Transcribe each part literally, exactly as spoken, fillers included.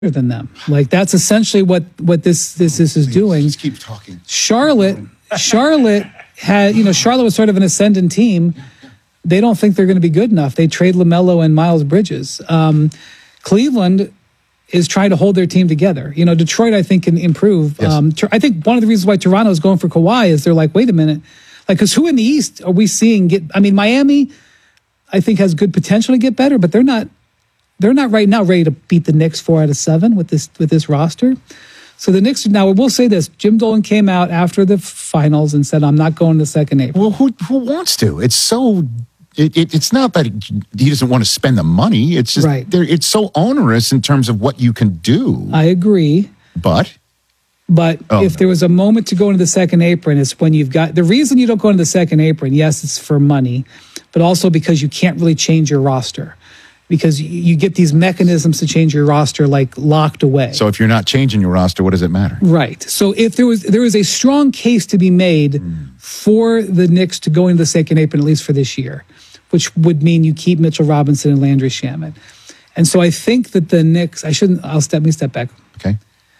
than them. Like that's essentially what what this this this is Please, doing. Just keep talking. Charlotte, Charlotte had you know Charlotte was sort of an ascendant team. They don't think they're going to be good enough. They trade LaMelo and Miles Bridges. Um, Cleveland is trying to hold their team together. You know, Detroit I think can improve. Yes. Um, I think one of the reasons why Toronto is going for Kawhi is they're like, wait a minute, like because who in the East are we seeing get? I mean, Miami, I think has good potential to get better, but they're not. They're not right now ready to beat the Knicks four out of seven with this with this roster. So the Knicks now we'll say this: Jim Dolan came out after the finals and said, "I'm not going to second April." Well, who who wants to? It's so. It, it, it's not that he doesn't want to spend the money. It's just Right. there. It's so onerous in terms of what you can do. I agree, But but Oh, if no. there was a moment to go into the second apron, it's when you've got the reason you don't go into the second apron. Yes, it's for money, but also because you can't really change your roster. Because you- you get these mechanisms to change your roster like locked away. so if you're not changing your roster, what does it matter? Right. So if there was there was a strong case to be made for the Knicks to go into the second apron at least for this year, which would mean you keep Mitchell Robinson and Landry Shamet. And so I think that the Knicks, I shouldn't. I'll step me step back. Okay.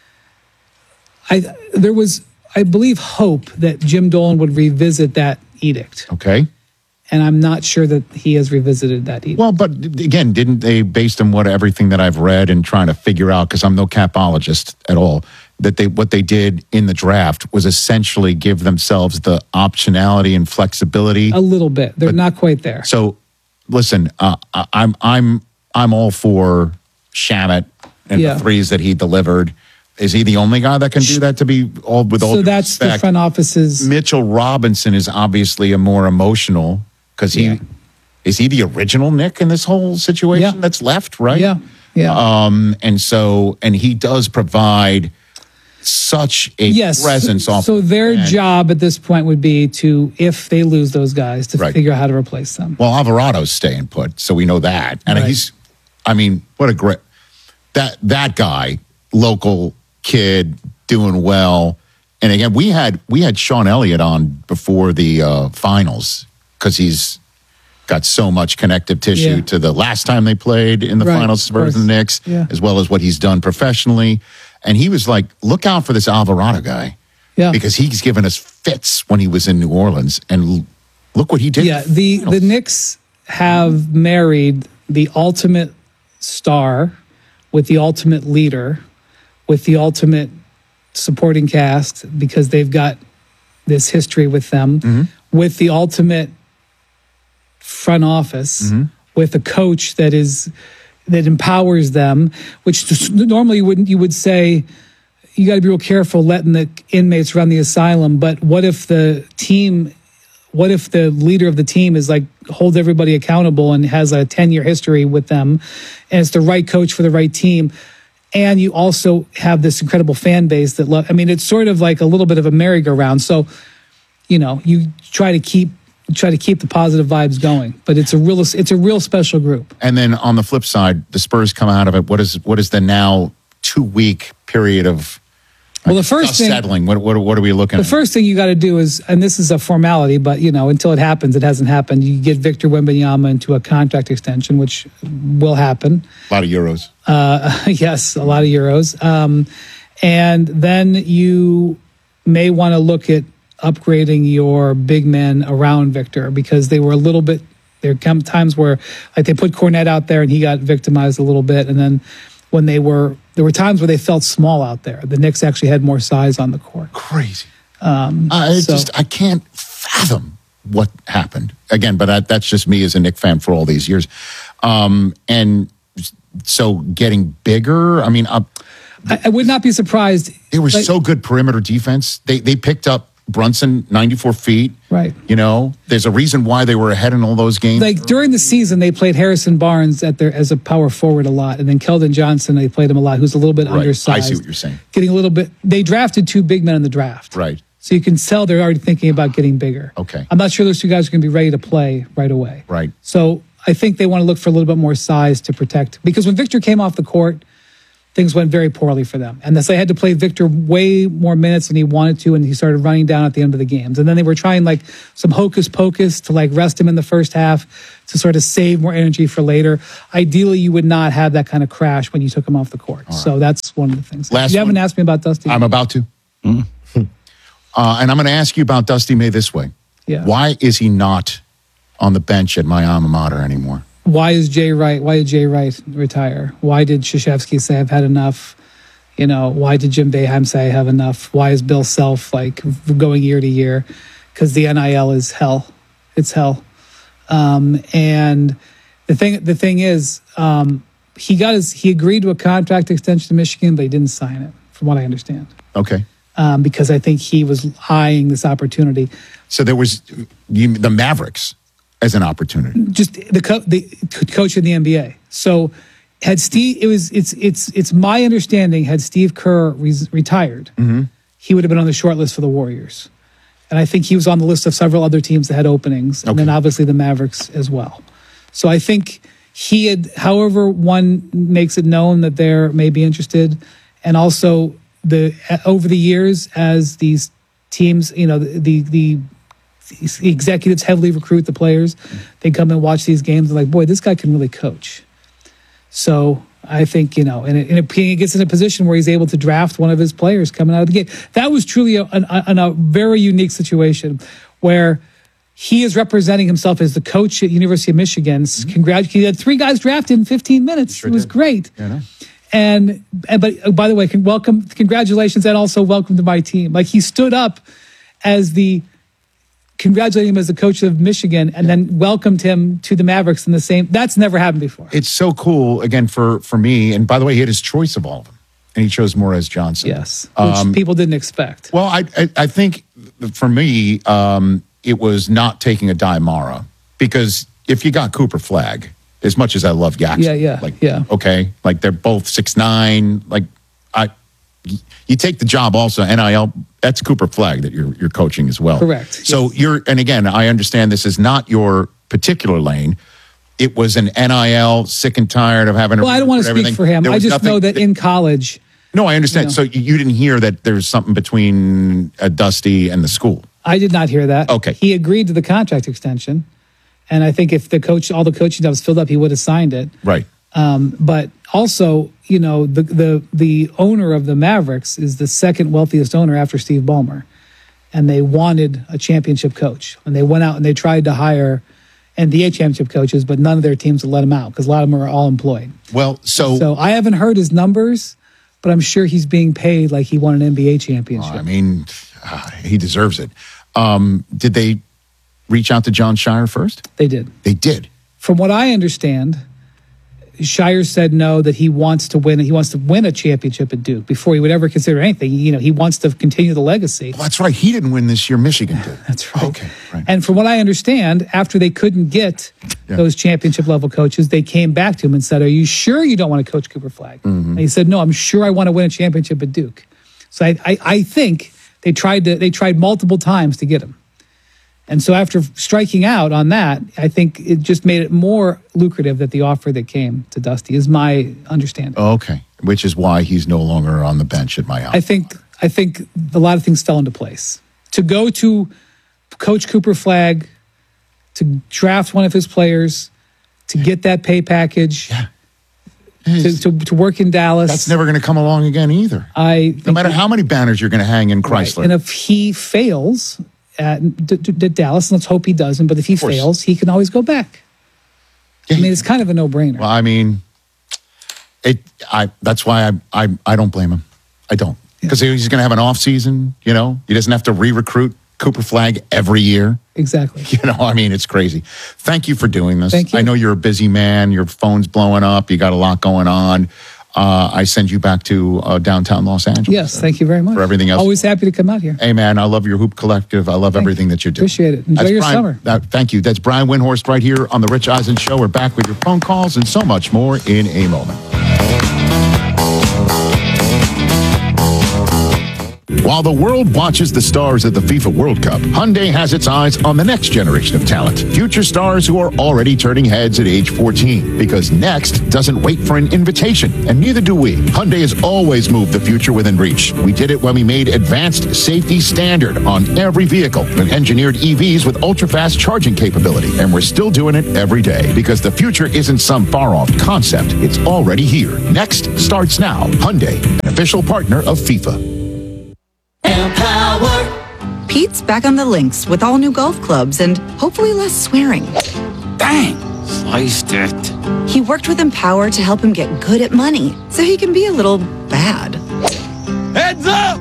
I there was I believe hope that Jim Dolan would revisit that edict, Okay. and I'm not sure that he has revisited that edict. Well, but again, didn't they, based on what everything that I've read and trying to figure out, because I'm no capologist at all, that they what they did in the draft was essentially give themselves the optionality and flexibility. A little bit. They're not quite there. So, listen, uh, I- I'm I'm I'm all for Shamet and Yeah. the threes that he delivered. Is he the only guy that can do that? To be all with all So due that's the respect? front office's. Mitchell Robinson is obviously a more emotional because he Yeah. is he the original Nick in this whole situation Yeah. that's left, right? Yeah, yeah. Um, and so and he does provide such a Yes. presence off. So their and- job at this point would be to, if they lose those guys, to Right. figure out how to replace them. Well, Alvarado's staying put, so we know that. And Right. he's, I mean, what a great that that guy, local kid, doing well. And again, we had we had Sean Elliott on before the uh, finals because he's got so much connective tissue Yeah. to the last time they played in the Right, finals of versus the course. Knicks, Yeah. as well as what he's done professionally. And he was like, "Look out for this Alvarado guy." Yeah. Because he's given us fits when he was in New Orleans, and l- look what he did. Yeah, the the Knicks have married the ultimate star with the ultimate leader, with the ultimate supporting cast because they've got this history with them, Mm-hmm. with the ultimate front office, Mm-hmm. with a coach that is that empowers them, which just, normally you wouldn't you would say you got to be real careful letting the inmates run the asylum, but what if the team what if the leader of the team is like holds everybody accountable and has a ten-year history with them and it's the right coach for the right team, and you also have this incredible fan base that love I mean it's sort of like a little bit of a merry-go-round. So you know you try to keep try to keep the positive vibes going, but it's a real it's a real special group. And then on the flip side, the Spurs come out of it. What is what is the now two week period of Well, the first dust thing settling? What, what what are we looking The at? first thing you got to do is, and this is a formality, but you know, until it happens, it hasn't happened. You get Victor Wembanyama into a contract extension, which will happen. A lot of euros. Yes, a lot of euros. Um, and then you may want to look at upgrading your big men around Victor because they were a little bit. There come times where, like, they put Cornette out there and he got victimized a little bit, and then when they were, there were times where they felt small out there. The Knicks actually had more size on the court. Crazy. Um, I so- just I can't fathom what happened again. But that, that's just me as a Knick fan for all these years. Um, and so getting bigger. I mean, uh, I, I would not be surprised. they were like- so good perimeter defense. They they picked up Brunson ninety-four feet. Right. You know, there's a reason why they were ahead in all those games. Like during the season, they played Harrison Barnes at their as a power forward a lot, and then Keldon Johnson, they played him a lot, who's a little bit Right. undersized. I see what you're saying. Getting a little bit. They drafted two big men in the draft, Right. So you can tell they're already thinking about getting bigger. Okay. I'm not sure those two guys are going to be ready to play right away. Right. So I think they want to look for a little bit more size to protect because when Victor came off the court, things went very poorly for them. And this, they had to play Victor way more minutes than he wanted to, and he started running down at the end of the games. And then they were trying like some hocus pocus to like rest him in the first half to sort of save more energy for later. Ideally, you would not have that kind of crash when you took him off the court. Right. So that's one of the things. Last you haven't one. asked me about Dusty. I'm about to. Mm-hmm. uh, and I'm going to ask you about Dusty May this way. Yeah. Why is he not on the bench at my alma mater anymore? Why is Jay Wright? Why did Jay Wright retire? Why did Krzyzewski say I've had enough? You know, why did Jim Boeheim say I have enough? Why is Bill Self like going year to year? Because the N I L is hell. It's hell. Um, and the thing, the thing is, um, he got his, he agreed to a contract extension to Michigan, but he didn't sign it, from what I understand. Okay. Um, because I think he was eyeing this opportunity. So there was you, the Mavericks as an opportunity. Just the co- the coach in the N B A. So had Steve, it was it's it's it's my understanding had Steve Kerr re- retired, mm-hmm. he would have been on the short list for the Warriors, and I think he was on the list of several other teams that had openings, and okay. then obviously the Mavericks as well. So I think he had, however, one makes it known that they're maybe interested, and also the over the years as these teams, you know, the the, the executives heavily recruit the players. They come and watch these games and like, boy, this guy can really coach. So I think, you know, and, it, and it, he gets in a position where he's able to draft one of his players coming out of the gate. That was truly a, a, a very unique situation where he is representing himself as the coach at University of Michigan. Mm-hmm. Congrat- he had three guys drafted in fifteen minutes. Sure it was did. Great. Yeah, and, and but oh, by the way, con- welcome, congratulations, and also welcome to my team. Like he stood up as the congratulating him as the coach of Michigan and yeah. then welcomed him to the Mavericks in the same. That's never happened before. It's so cool, again, for, for me. And by the way, he had his choice of all of them. And he chose Morez Johnson. Yes, which um, people didn't expect. Well, I I, I think for me, um, it was not taking a Daimara. Because if you got Cooper Flagg, as much as I love Jackson. Yeah, yeah, like, yeah. Okay, like they're both six nine. Like, I, you take the job also, N I L, that's Cooper Flagg that you're you're coaching as well. Correct. So yes. you're, and again, I understand this is not your particular lane. It was an N I L, sick and tired of having to. Well, I don't want to speak everything. for him. I just nothing, know that in college. No, I understand. You know, so you didn't hear that there's something between uh, Dusty and the school. I did not hear that. Okay. He agreed to the contract extension, and I think if the coach, all the coaching jobs filled up, he would have signed it. Right. Um, but also, you know, the the the owner of the Mavericks is the second wealthiest owner after Steve Ballmer, and they wanted a championship coach, and they went out and they tried to hire N B A championship coaches, but none of their teams would let him out because a lot of them are all employed. Well, so so I haven't heard his numbers, but I'm sure he's being paid like he won an N B A championship. Oh, I mean, uh, he deserves it. Um, did they reach out to John Shire first? They did. They did. From what I understand, Shire said no, that he wants to win. He wants to win a championship at Duke before he would ever consider anything. You know, he wants to continue the legacy. Well, that's right. He didn't win this year. Michigan did. That's right. Okay. Right. And from what I understand, after they couldn't get yeah. those championship level coaches, they came back to him and said, "Are you sure you don't want to coach Cooper Flagg?" Mm-hmm. And he said, "No, I'm sure I want to win a championship at Duke." So I, I, I think they tried to. They tried multiple times to get him. And so after striking out on that, I think it just made it more lucrative that the offer that came to Dusty is my understanding. Okay. Which is why he's no longer on the bench at my house. I think I think a lot of things fell into place. To go to Coach Cooper Flagg, to draft one of his players, to get that pay package, yeah. to, to, to work in Dallas. That's never going to come along again either. I no matter how many banners you're going to hang in Chrysler. Right. And if he fails at D- D- D- Dallas, and let's hope he doesn't, but if he fails, he can always go back. Yeah, I mean, it's kind of a no-brainer. Well, I mean, it. I. That's why I. I. I don't blame him. I don't, because yeah. he's going to have an off season. You know, he doesn't have to re-recruit Cooper Flagg every year. Exactly. You know, I mean, it's crazy. Thank you for doing this. Thank you. I know you're a busy man. Your phone's blowing up. You got a lot going on. Uh, I send you back to uh, downtown Los Angeles. Yes, thank you very much. For everything else. Always happy to come out here. Hey, man, I love your Hoop Collective. I love thank everything that you do. Appreciate it. Enjoy That's your Brian, summer. That, thank you. That's Brian Windhorst right here on The Rich Eisen Show. We're back with your phone calls and so much more in a moment. While the world watches the stars at the FIFA World Cup, Hyundai has its eyes on the next generation of talent. Future stars who are already turning heads at age fourteen. Because next doesn't wait for an invitation, and neither do we. Hyundai has always moved the future within reach. We did it when we made advanced safety standard on every vehicle and engineered E Vs with ultra-fast charging capability. And we're still doing it every day because the future isn't some far-off concept. It's already here. Next starts now. Hyundai, an official partner of FIFA. Empower. Pete's back on the links with all new golf clubs and hopefully less swearing. Dang, sliced it. He worked with Empower to help him get good at money so he can be a little bad. Heads up!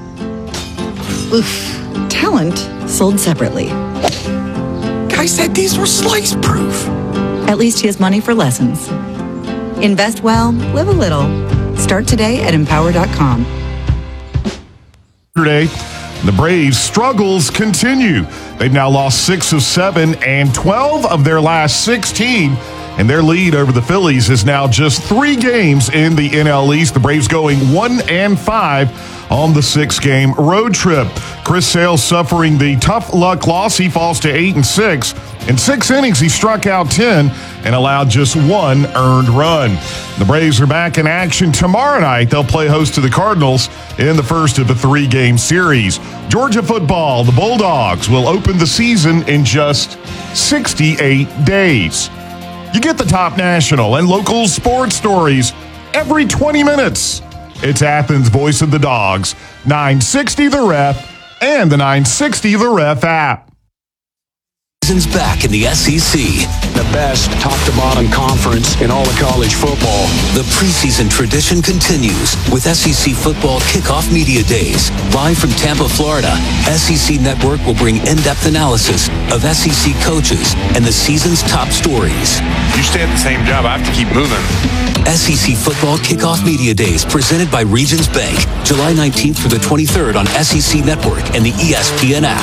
Oof. Talent sold separately. Guy said these were slice proof. At least he has money for lessons. Invest well, live a little. Start today at empower dot com. Yesterday, the Braves' struggles continue. They've now lost six of seven and twelve of their last sixteen. And their lead over the Phillies is now just three games in the N L East. The Braves going one and five on the six-game road trip. Chris Sale suffering the tough luck loss. He falls to eight and six. In six innings, he struck out ten and allowed just one earned run. The Braves are back in action tomorrow night. They'll play host to the Cardinals in the first of a three-game series. Georgia football, the Bulldogs, will open the season in just sixty-eight days. You get the top national and local sports stories every twenty minutes. It's Athens' Voice of the Dogs, nine sixty The Ref, and the nine sixty The Ref app. Season's back in the S E C. The best top-to-bottom conference in all of college football. The preseason tradition continues with S E C Football Kickoff Media Days. Live from Tampa, Florida, S E C Network will bring in-depth analysis of S E C coaches and the season's top stories. You stay at the same job, I have to keep moving. S E C Football Kickoff Media Days presented by Regions Bank. July nineteenth through the twenty-third on S E C Network and the E S P N app.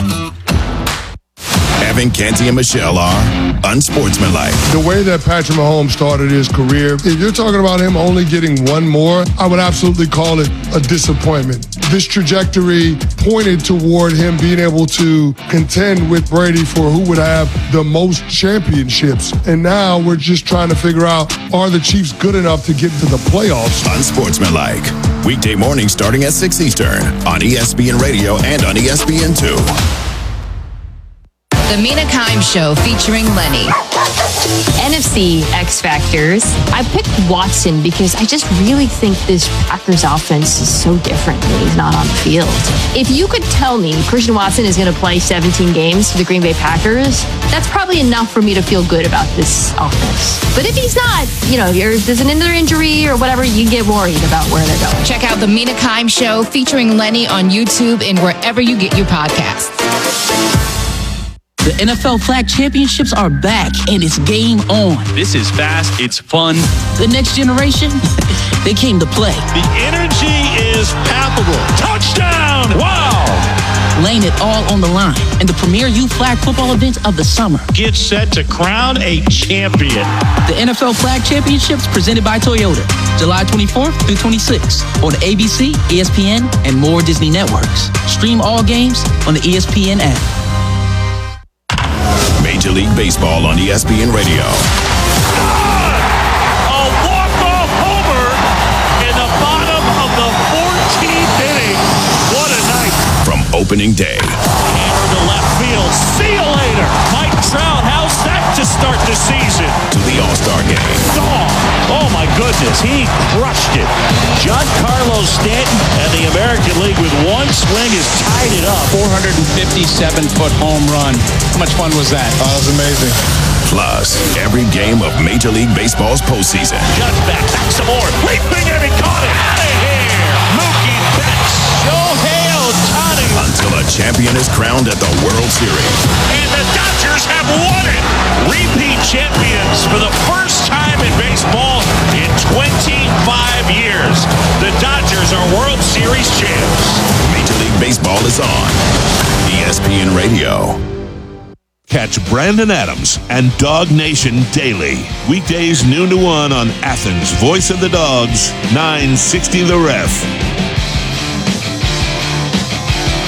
Evan, Canty, and Michelle are unsportsmanlike. The way that Patrick Mahomes started his career, if you're talking about him only getting one more, I would absolutely call it a disappointment. This trajectory pointed toward him being able to contend with Brady for who would have the most championships. And now we're just trying to figure out, are the Chiefs good enough to get to the playoffs? Unsportsmanlike. Weekday mornings starting at six Eastern on E S P N Radio and on E S P N two. The Mina Kimes Show featuring Lenny. N F C X Factors. I picked Watson because I just really think this Packers offense is so different when he's not on the field. If you could tell me Christian Watson is going to play seventeen games for the Green Bay Packers, that's probably enough for me to feel good about this offense. But if he's not, you know, if there's an another injury or whatever, you get worried about where they're going. Check out The Mina Kimes Show featuring Lenny on YouTube and wherever you get your podcasts. The N F L Flag Championships are back, and it's game on. This is fast. It's fun. The next generation, they came to play. The energy is palpable. Touchdown! Wow! Laying it all on the line in the premier youth flag football event of the summer. Get set to crown a champion. The N F L Flag Championships presented by Toyota, July twenty-fourth through twenty-sixth on A B C, E S P N, and more Disney networks. Stream all games on the E S P N app. Major League Baseball on E S P N Radio. A walk-off homer in the bottom of the fourteenth inning. What a night. From opening day. Hammer to left field. See you later. Mike Trout, how's that to start the season? To the All-Star game. Oh, oh my goodness, he crushed it. Giancarlo Stanton and the American League with one swing has tied it up. four hundred fifty-seven foot home run. How much fun was that? Oh, that was amazing. Plus, every game of Major League Baseball's postseason. Judge back, back some more. Leaping and he caught it. Out of here. Mookie Betts. Shohei Ohtani. Until a champion is crowned at the World Series. And the Dodgers have won it. Repeat champions for the first time in baseball in twenty-five years. The Dodgers are World Series champs. Major League Baseball is on E S P N Radio. Catch Brandon Adams and Dog Nation daily. Weekdays noon to one on Athens' Voice of the Dogs, nine sixty The Ref.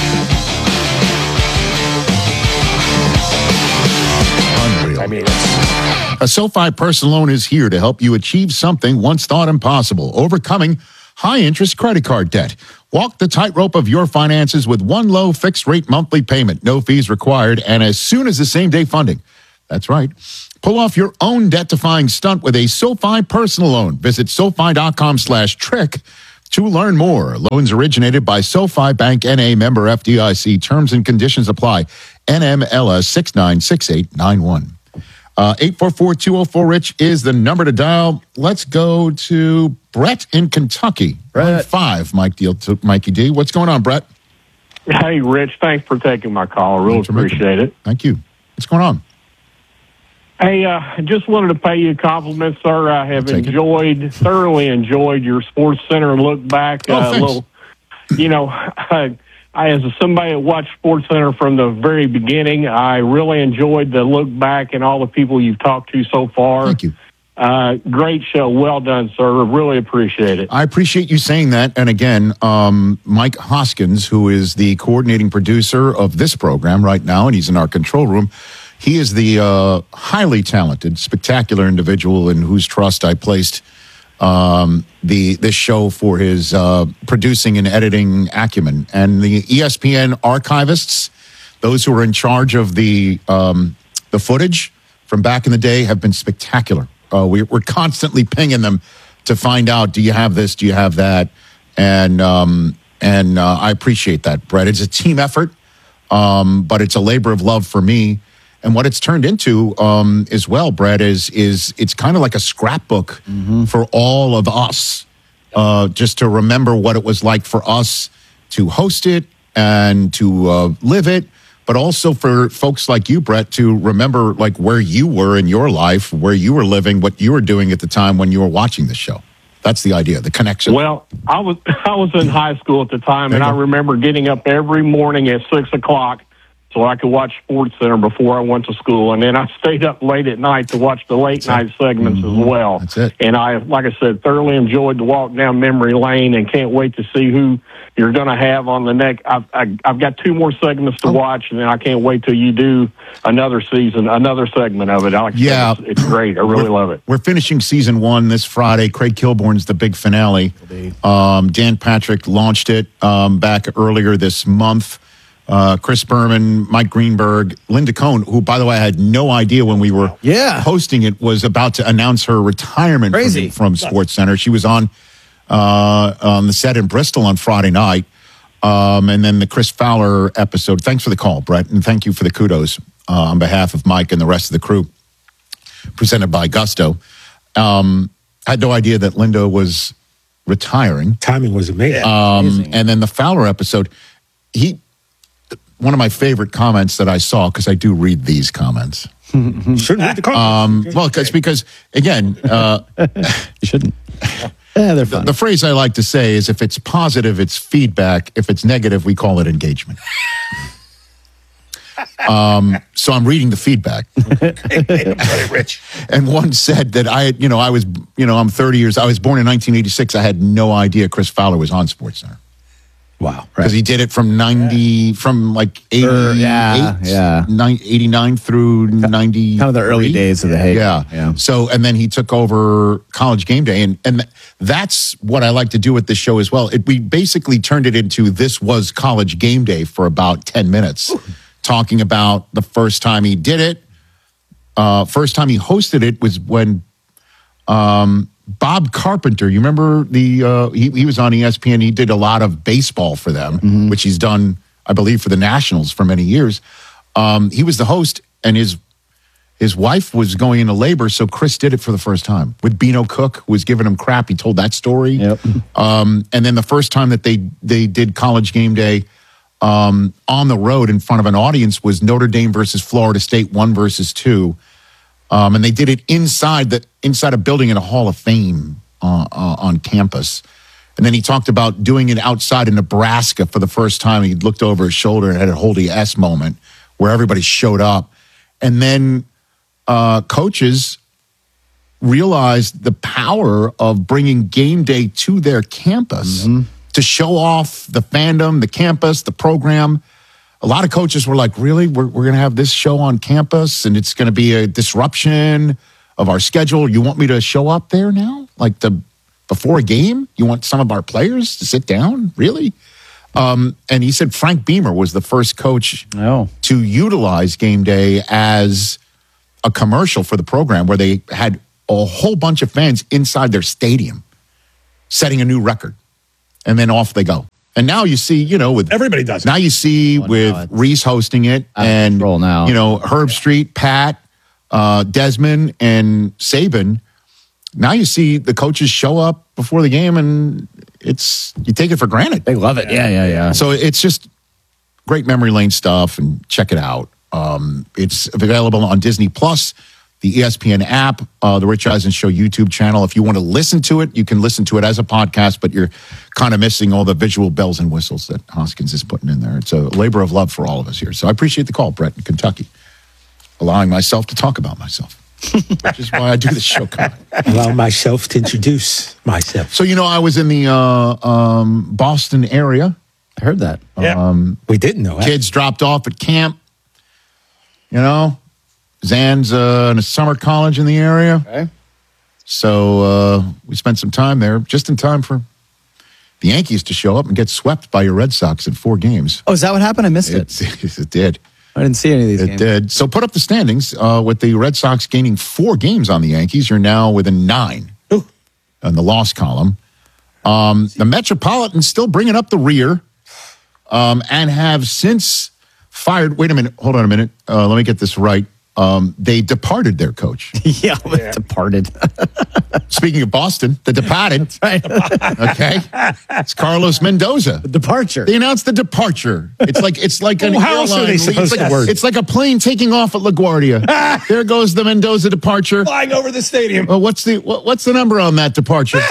field. I mean, it's... A SoFi personal loan is here to help you achieve something once thought impossible, overcoming high-interest credit card debt. Walk the tightrope of your finances with one low fixed-rate monthly payment, no fees required, and as soon as the same-day funding. That's right. Pull off your own debt-defying stunt with a SoFi personal loan. Visit SoFi.com slash trick to learn more. Loans originated by SoFi Bank N A, member F D I C. Terms and conditions apply. N M L S six nine six eight nine one. Uh, eight four four, two oh four, RICH is the number to dial. Let's go to Brett in Kentucky. Brett. Five, Mike Deal to Mikey D. What's going on, Brett? Hey, Rich. Thanks for taking my call. I really appreciate it. Thank you. What's going on? Hey, uh, I just wanted to pay you a compliment, sir. I have enjoyed, it. thoroughly enjoyed your Sports Center look back. Oh, uh, little, you know, I, I, as somebody that watched Sports Center from the very beginning, I really enjoyed the look back and all the people you've talked to so far. Thank you. Uh, great show. Well done, sir. Really appreciate it. I appreciate you saying that. And again, um, Mike Hoskins, who is the coordinating producer of this program right now, and he's in our control room. He is the uh, highly talented, spectacular individual in whose trust I placed um, the this show for his uh, producing and editing acumen. And the E S P N archivists, those who are in charge of the um, the footage from back in the day, have been spectacular. Uh, we, we're constantly pinging them to find out, do you have this, do you have that? And um, and uh, I appreciate that, Brett. It's a team effort, um, but it's a labor of love for me. And what it's turned into um, as well, Brett, is is it's kind of like a scrapbook mm-hmm. for all of us, uh, just to remember what it was like for us to host it and to uh, live it, but also for folks like you, Brett, to remember like where you were in your life, where you were living, what you were doing at the time when you were watching the show. That's the idea, the connection. Well, I was I was in high school at the time, and I remember getting up every morning at six o'clock so I could watch Sports Center before I went to school, and then I stayed up late at night to watch the late night segments mm-hmm. as well. That's it. And I, like I said, thoroughly enjoyed the walk down memory lane, and can't wait to see who you're going to have on the next. I've, I, I've got two more segments to oh. watch, and then I can't wait till you do another season, another segment of it. Like yeah, said, it's, it's great. I really we're, love it. We're finishing season one this Friday. Craig Kilborn's the big finale. Um, Dan Patrick launched it um, back earlier this month. Uh, Chris Berman, Mike Greenberg, Linda Cohn, who, by the way, I had no idea when we were yeah. hosting it, was about to announce her retirement Crazy. from, from Sports Center. She was on uh, on the set in Bristol on Friday night. Um, and then the Chris Fowler episode. Thanks for the call, Brett, and thank you for the kudos uh, on behalf of Mike and the rest of the crew. Presented by Gusto. Um, I had no idea that Linda was retiring. Timing was amazing. Um, amazing. And then the Fowler episode, he... One of my favorite comments that I saw, because I do read these comments. Shouldn't read the comments. Um, well, it's because, again, uh, you shouldn't. Yeah, they're fun. The, the phrase I like to say is, if it's positive, it's feedback. If it's negative, we call it engagement. um, so I'm reading the feedback. Rich. And one said that I, you know, I was, you know, I'm thirty years. I was born in nineteen eighty-six. I had no idea Chris Fowler was on Sports Center. Wow. Because he did it from ninety, yeah. from like eighty-eight, yeah, yeah. eighty-nine through ninety. Kind of the early days of the heyday. Yeah. yeah. So, and then he took over College Game Day. And, and that's what I like to do with this show as well. It, we basically turned it into This Was College Game Day for about ten minutes, Ooh. talking about the first time he did it. Uh, first time he hosted it was when um, Bob Carpenter, you remember the, uh, he, he was on E S P N. He did a lot of baseball for them, mm-hmm. which he's done, I believe, for the Nationals for many years. Um, he was the host, and his his wife was going into labor, so Chris did it for the first time with Beano Cook, who was giving him crap. He told that story. Yep. Um, and then the first time that they, they did College Game Day um, on the road in front of an audience was Notre Dame versus Florida State, one versus two. Um, and they did it inside the inside a building in a Hall of Fame uh, uh, on campus. And then he talked about doing it outside in Nebraska for the first time. He looked over his shoulder and had a Holy S moment where everybody showed up. And then uh, coaches realized the power of bringing game day to their campus mm-hmm. to show off the fandom, the campus, the program. a lot of coaches were like, really? We're, we're going to have this show on campus and it's going to be a disruption of our schedule. You want me to show up there now? Like the before a game? You want some of our players to sit down? Really? Um, and he said Frank Beamer was the first coach oh. to utilize game day as a commercial for the program where they had a whole bunch of fans inside their stadium setting a new record. And then off they go. And now you see, you know, with everybody does it. Now you see with Reese hosting it and, now. you know, Herb Street, Pat, uh, Desmond, and Saban. Now you see the coaches show up before the game and it's, you take it for granted. They love it. Yeah, yeah, yeah. So it's just great memory lane stuff and check it out. Um, it's available on Disney Plus, the E S P N app, uh, the Rich Eisen Show YouTube channel. If you want to listen to it, you can listen to it as a podcast, but you're kind of missing all the visual bells and whistles that Hoskins is putting in there. It's a labor of love for all of us here. So I appreciate the call, Brett, in Kentucky, allowing myself to talk about myself, which is why I do this show. Allow myself to introduce myself. So, you know, I was in the uh, um, Boston area. I heard that. Yeah, Um, we didn't know. kids dropped off at camp, you know. Zan's uh, in a summer college in the area. Okay. So uh, we spent some time there just in time for the Yankees to show up and get swept by your Red Sox in four games. Oh, is that what happened? I missed it. It, it did. I didn't see any of these It games. did. So put up the standings uh, with the Red Sox gaining four games on the Yankees. You're now within nine Ooh. on the loss column. Um, the Metropolitans still bringing up the rear um, and have since fired. Wait a minute. Hold on a minute. Uh, let me get this right. Um, they departed their coach. yeah, yeah, departed. Speaking of Boston, the departed. That's right. Okay, it's Carlos Mendoza. The departure. They announced the departure. It's like it's like an Well, how else are airline. they supposed it's, like, to word it? it's like a plane taking off at LaGuardia. There goes the Mendoza departure. Flying over the stadium. Well, what's the what, what's the number on that departure?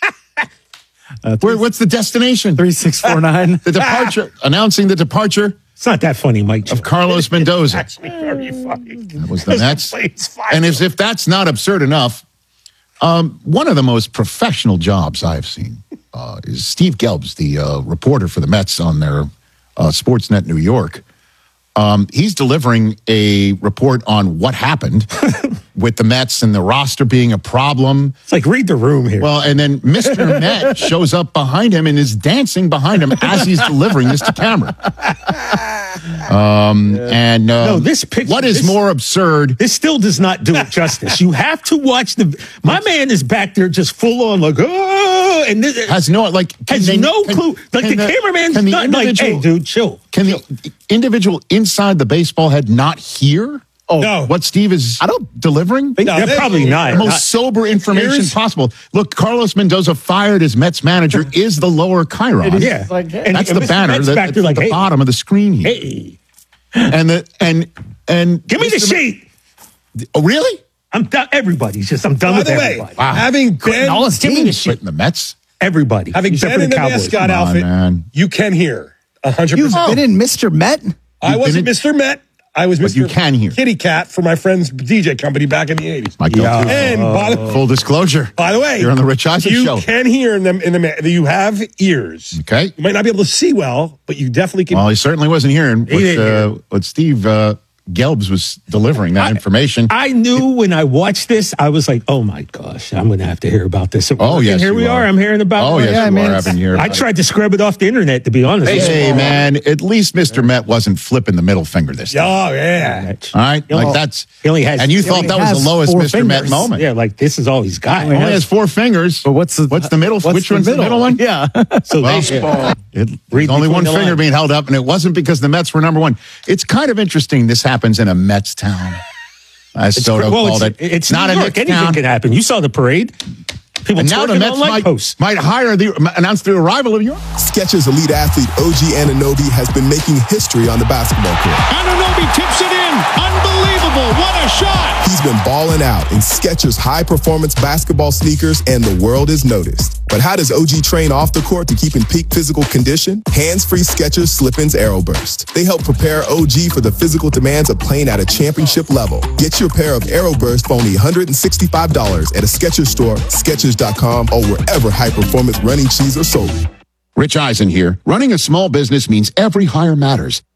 Uh, Where what's the destination? Three six four nine. The departure. Announcing the departure It's not that funny, Mike. of Carlos Mendoza. It's actually very funny. That was the Mets. Plane's flying And as if that's not absurd enough, um, one of the most professional jobs I've seen uh, is Steve Gelbs, the uh, reporter for the Mets on their uh, Sportsnet New York. Um, he's delivering a report on what happened with the Mets and the roster being a problem. It's like, read the room here. Well, and then Mister Met shows up behind him and is dancing behind him as he's delivering this to camera. Um, and uh, No, this picture- what is this- more absurd? This still does not do it justice. You have to watch the. My man is back there just full on like, oh, and this, Has no like can has they- no can- clue. Like can the, cameraman's can the not like, individual- hey, dude, chill. Can the individual inside the baseball head not hear? Oh, No. what Steve is I don't- delivering? No, they're probably not. The most Not- sober information Here's- possible. Look, Carlos Mendoza fired as Mets manager is the lower chyron. Yeah, like, hey. And- That's and the Mister banner Met's that, back that's there at like, the hey, bottom of the screen here. hey, And the and and give me the Mister sheet. Oh, really? I'm done. Everybody's just. I'm done By with the way, everybody. having been, all his Give me the teams. sheet. Quitting the Mets? Everybody. having except been for in the the Cowboys. mascot Come on, outfit, man. you can hear one hundred You've percent. been in Mister Met? I You've wasn't been in- Mister Met. I was But Mister you can hear. Kitty Cat for my friend's D J company back in the eighties. My go-to. And by the, Full disclosure. by the way, You're on the Rich Eisen you show. can hear in them in the ma- you have ears. Okay. You might not be able to see well, but you definitely can. Well, he certainly wasn't hearing He what, didn't hear. uh, what Steve uh, Gelbs was delivering, that I- information. I knew when I watched this, I was like, "Oh my gosh, I'm going to have to hear about this." at Oh, work. yes, And here you we are. are. I'm hearing about. Oh, it. yes, Yeah, I you mean, are it's- having here. I tried to scrub it off the internet, to be honest. Hey, man, at least Mister Met wasn't flipping the middle finger this time. Oh yeah. All right? He like only- that's. he only has- and you he thought only that was has the lowest four Mister Met fingers. moment. Yeah, like this is all he's got. He only has four fingers. But what's the What's the middle? what's Which one's the middle one? Yeah. So Well, they, it, Read there's only between one the finger lines. being held up, and it wasn't because the Mets were number one. It's kind of interesting this happens in a Mets town, as it's, Soto well, called it's, it. it's not New a York. Knicks Anything town. can happen. You saw the parade. People And now the twerking Mets on light might, posts. might hire the announce the arrival of your. Skechers elite athlete O G Anunoby has been making history on the basketball court. Anunoby tips it in. Unbelievable. What a shot. He's been balling out in Skechers high-performance basketball sneakers, and the world has noticed. But how does O G train off the court to keep in peak physical condition? Hands-free Skechers Slip-ins Aeroburst. They help prepare O G for the physical demands of playing at a championship level. Get your pair of Aeroburst for only one hundred sixty-five dollars at a Skechers store, Skechers dot com, or wherever high-performance running shoes are sold. Rich Eisen here. Running a small business means every hire matters,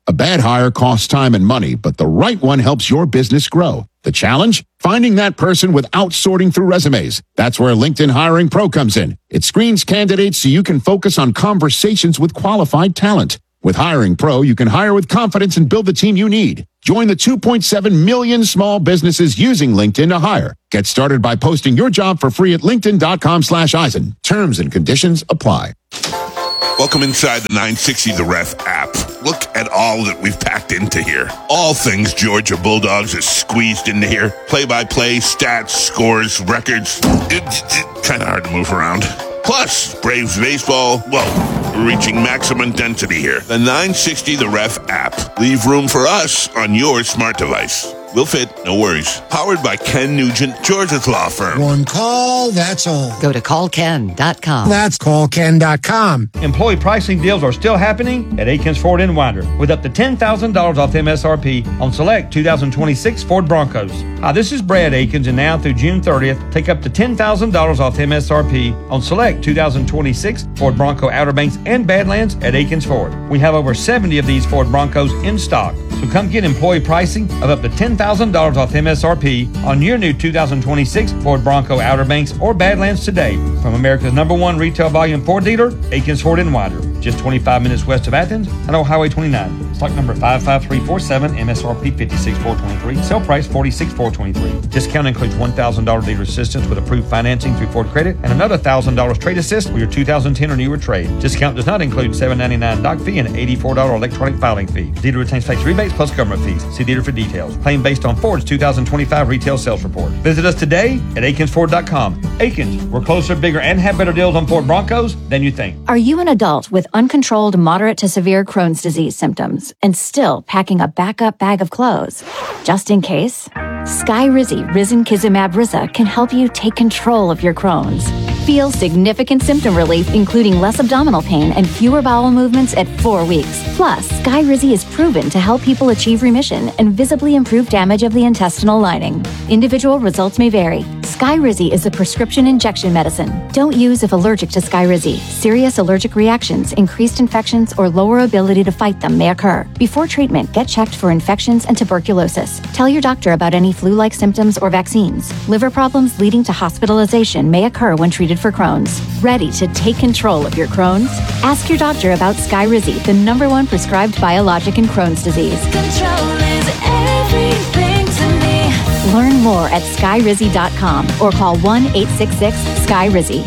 A bad hire costs time and money, but the right one helps your business grow. The challenge? Finding that person without sorting through resumes. That's where LinkedIn Hiring Pro comes in. It screens candidates so you can focus on conversations with qualified talent. With Hiring Pro, you can hire with confidence and build the team you need. Join the two point seven million small businesses using LinkedIn to hire. Get started by posting your job for free at linkedin.com slash Eisen. Terms and conditions apply. Welcome inside the nine sixty The Ref app. Look at all that we've packed into here. All things Georgia Bulldogs are squeezed into here. Play-by-play, stats, scores, records. It's, it's kind of hard to move around. Plus, Braves baseball, well, we're reaching maximum density here. The nine sixty The Ref app. Leave room for us on your smart device. We'll fit, no worries. Powered by Ken Nugent, Georgia's law firm. One call, that's all. Go to call ken dot com. That's call ken dot com. Employee pricing deals are still happening at Akins Ford in Winder with up to ten thousand dollars off M S R P on select two thousand twenty-six Ford Broncos. Hi, this is Brad Akins, and now through June thirtieth, take up to ten thousand dollars off M S R P on select two thousand twenty-six Ford Bronco Outer Banks and Badlands at Akins Ford. We have over seventy of these Ford Broncos in stock, so come get employee pricing of up to ten thousand dollars off M S R P on your new two thousand twenty-six Ford Bronco Outer Banks or Badlands today from America's number one retail volume Ford dealer, Akins Ford in Winder, just twenty-five minutes west of Athens and on Highway twenty-nine. Stock number five five three four seven, M S R P fifty-six thousand four hundred twenty-three, sale price forty-six thousand four hundred twenty-three. Discount includes one thousand dollars dealer assistance with approved financing through Ford Credit and another one thousand dollars trade assist for your two thousand ten or newer trade. Discount does not include seven ninety-nine doc fee and eighty-four dollars electronic filing fee. Dealer retains tax rebates plus government fees. See dealer for details. Claim based on Ford's two thousand twenty-five retail sales report. Visit us today at akins ford dot com. Akins, we're closer, bigger, and have better deals on Ford Broncos than you think. Are you an adult with uncontrolled moderate to severe Crohn's disease symptoms and still packing a backup bag of clothes? Just in case, Skyrizi Risankizumab Riza can help you take control of your Crohn's. Feel significant symptom relief, including less abdominal pain and fewer bowel movements at four weeks. Plus, Skyrizi is proven to help people achieve remission and visibly improve damage of the intestinal lining. Individual results may vary. Skyrizi is a prescription injection medicine. Don't use if allergic to Skyrizi. Serious allergic reactions, increased infections, or lower ability to fight them may occur. Before treatment, get checked for infections and tuberculosis. Tell your doctor about any flu-like symptoms or vaccines. Liver problems leading to hospitalization may occur when treated for Crohn's. Ready to take control of your Crohn's? Ask your doctor about Skyrizi, the number one prescribed biologic in Crohn's disease. Control is everything to me. Learn more at skyrizi dot com or call one eight six six sky rizi.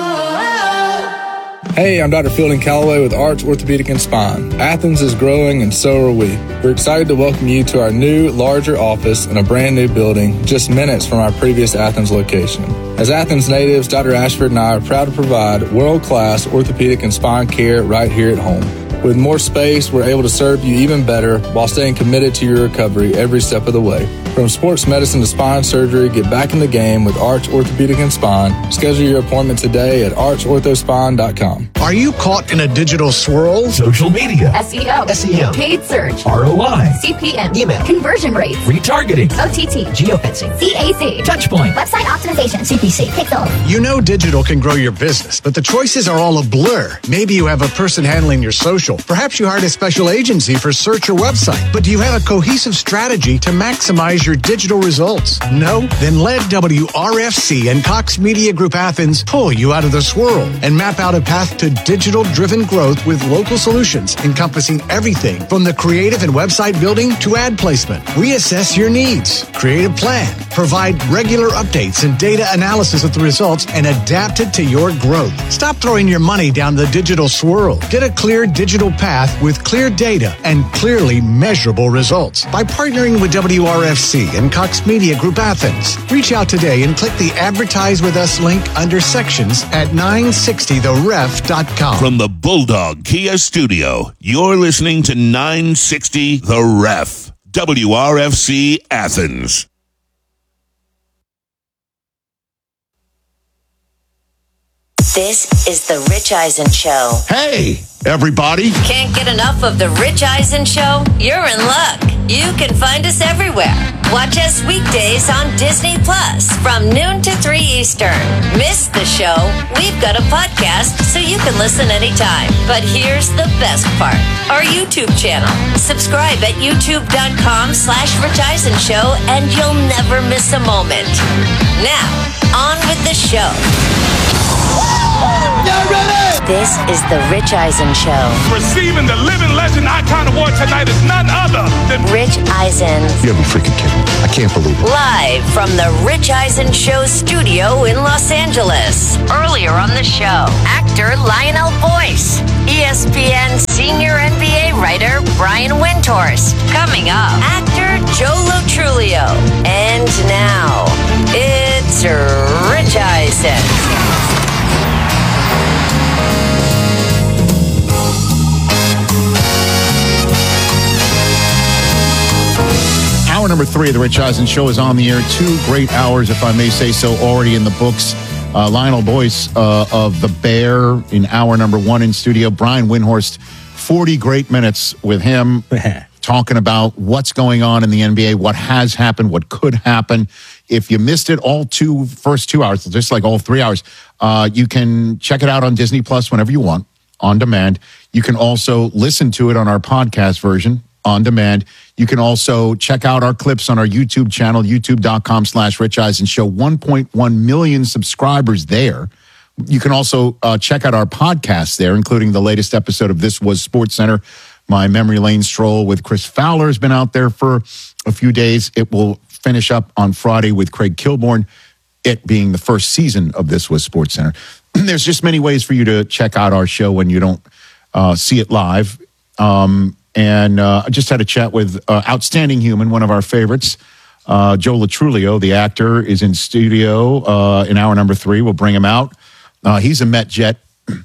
Hey, I'm Doctor Fielding Calloway with Arch Orthopedic and Spine. Athens is growing and so are we. We're excited to welcome you to our new, larger office in a brand new building just minutes from our previous Athens location. As Athens natives, Doctor Ashford and I are proud to provide world-class orthopedic and spine care right here at home. With more space, we're able to serve you even better while staying committed to your recovery every step of the way. From sports medicine to spine surgery, get back in the game with Arch Orthopedic and Spine. Schedule your appointment today at arch ortho spine dot com. Are you caught in a digital swirl? Social media, S E O, S E M, paid search, R O I, C P M, email, conversion rates, retargeting, O T T, geofencing, C A C, touchpoint, website optimization, C P C, Pixel. You know digital can grow your business, but the choices are all a blur. Maybe you have a person handling your social. Perhaps you hired a special agency for search or website. But do you have a cohesive strategy to maximize your digital results? No? Then let W R F C and Cox Media Group Athens pull you out of the swirl and map out a path to digital-driven growth with local solutions encompassing everything from the creative and website building to ad placement. Reassess your needs, create a plan, provide regular updates and data analysis of the results, and adapt it to your growth. Stop throwing your money down the digital swirl. Get a clear digital path with clear data and clearly measurable results by partnering with W R F C and Cox Media Group Athens. Reach out today and click the Advertise With Us link under sections at nine sixty the ref dot com. From the Bulldog Kia Studio, you're listening to nine sixty The Ref, W R F C Athens. This is the Rich Eisen Show. Hey, everybody. Can't get enough of the Rich Eisen Show? You're in luck. You can find us everywhere. Watch us weekdays on Disney Plus from noon to three Eastern. Miss the show? We've got a podcast so you can listen anytime. But here's the best part. Our YouTube channel. Subscribe at youtube.com slash Rich Eisen Show and you'll never miss a moment. Now, on with the show. Get ready! This is the Rich Eisen Show. Receiving the Living Legend Icon Award tonight is none other than Rich Eisen. You have a freaking kidding me. I can't believe it. Live from the Rich Eisen Show studio in Los Angeles. Earlier on the show, actor Lionel Boyce, E S P N senior N B A writer Brian Windhorst. Coming up, actor Joe Lo Truglio. And now, it's Rich Eisen. Hour number three of the Rich Eisen Show is on the air. Two great hours, if I may say so, already in the books. Uh, Lionel Boyce uh, of The Bear in hour number one in studio. Brian Windhorst, forty great minutes with him talking about what's going on in the N B A, what has happened, what could happen. If you missed it all two first two hours, just like all three hours, uh, you can check it out on Disney Plus whenever you want, on demand. You can also listen to it on our podcast version on demand. You can also check out our clips on our YouTube channel, youtube.com slash Rich Eisen Show. one point one million subscribers there. You can also uh, check out our podcasts there, including the latest episode of This Was SportsCenter. My memory lane stroll with Chris Fowler has been out there for a few days. It will finish up on Friday with Craig Kilborn, it being the first season of This Was SportsCenter. There's just many ways for you to check out our show when you don't uh, see it live. Um, And uh, I just had a chat with uh, Outstanding Human, one of our favorites. Uh, Joe Lo Truglio, the actor, is in studio uh, in hour number three. We'll bring him out. Uh, he's a Met Jet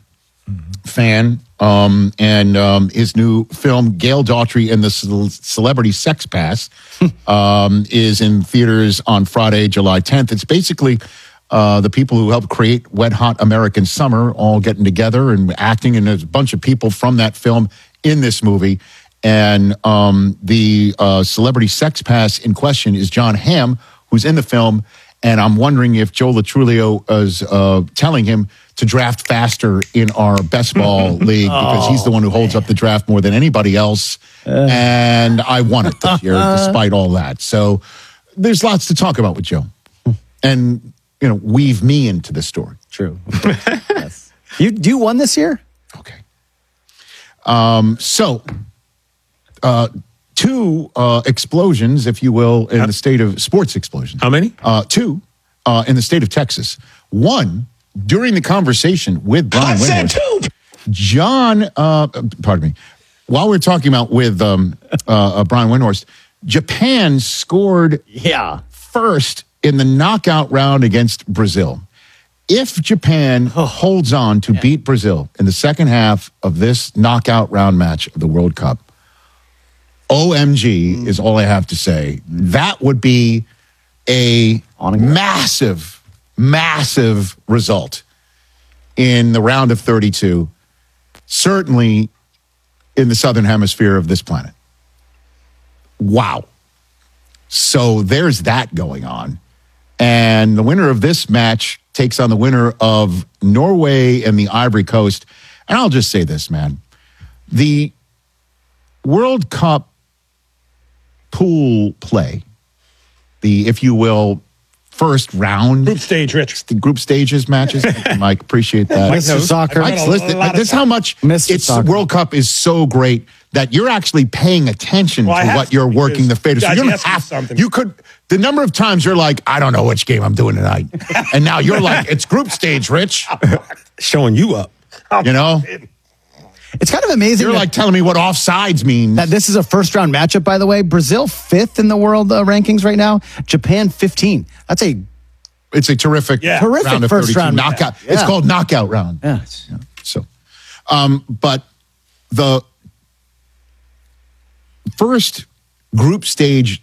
fan. Um, and um, his new film, Gail Daughtry and the Ce- Celebrity Sex Pass, um, is in theaters on Friday, July tenth. It's basically uh, the people who helped create Wet Hot American Summer all getting together and acting. And there's a bunch of people from that film in this movie. And um, the uh, Celebrity Sex Pass in question is John Hamm, who's in the film. And I'm wondering if Joe Lo Truglio is uh, telling him to draft faster in our best ball league because he's the one who holds up the draft more than anybody else. Uh. And I won it this year despite all that. So there's lots to talk about with Joe. And, you know, weave me into the story. True. Yes. You, you won this year? Okay. Um, so... Uh, two uh, explosions, if you will, in the state of sports explosions. How many? Uh, two uh, in the state of Texas. One during the conversation with Brian Windhorst. John, uh, pardon me. While we're talking about with um, uh, uh, Brian Windhorst, Japan scored yeah. first in the knockout round against Brazil. If Japan oh. holds on to yeah. beat Brazil in the second half of this knockout round match of the World Cup, O M G mm. is all I have to say. That would be a massive, massive result in the round of thirty-two, certainly in the southern hemisphere of this planet. Wow. So there's that going on. And the winner of this match takes on the winner of Norway and the Ivory Coast. And I'll just say this, man. The World Cup pool play, the, if you will, first round. Group stage, Rich. The group stages matches. Mike, appreciate that. Mister Soccer. Mike's listening. This is how much Mister it's Soccer. World Cup is so great that you're actually paying attention well, to what to you're working the fader. So guys, you don't ask me have something. You could, the number of times you're like, I don't know which game I'm doing tonight. And now you're like, it's group stage, Rich. Showing you up. You know? It's kind of amazing. You're that, like telling me what offsides means. That this is a first round matchup, by the way. Brazil fifth in the world uh, rankings right now. Japan fifteen. That's a It's a terrific, yeah. terrific round of first round knockout. Yeah. It's called knockout round. Yeah. yeah. So, um, but the first group stage,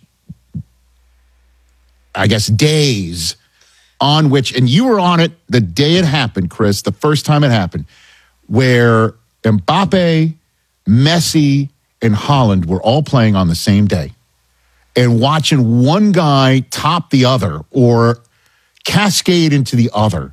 I guess, days on which, and you were on it the day it happened, Chris, the first time it happened, where Mbappe, Messi, and Haaland were all playing on the same day. and watching one guy top the other or cascade into the other.